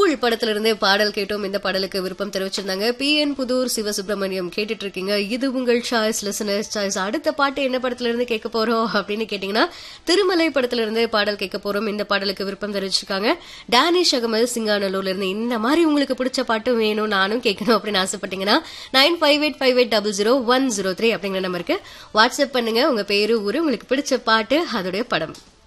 Cool படத்துல இருந்து பாடல் கேட்டோம். இந்த பாடலுக்கு விருப்பம் தெரிவிச்சிருந்தாங்க PN புதூர் சிவசுப்ரமணியம். கேட்டுட்டு இருக்கீங்க, இது உங்கள் சாய்ஸ், லிசனர்ஸ் சாய்ஸ். அடுத்த பாட்டு என்ன படத்துல இருந்து கேட்க போறோம் அப்படின்னு கேட்டீங்கன்னா, திருமலை படத்துல இருந்து பாடல் கேட்க போறோம். இந்த பாடலுக்கு விருப்பம் தெரிவிச்சிருக்காங்க டேனிஷ் அகமது சிங்காநல்லூர்ல இருந்து. இந்த மாதிரி உங்களுக்கு பிடிச்ச பாட்டு வேணும், நானும் கேட்கணும் அப்படின்னு ஆசைப்பட்டீங்கன்னா 9585800103 அப்படிங்கிற நம்பருக்கு வாட்ஸ்அப் பண்ணுங்க. உங்க பேரு, ஊரு, உங்களுக்கு பிடிச்ச பாட்டு, அதோடைய படம்.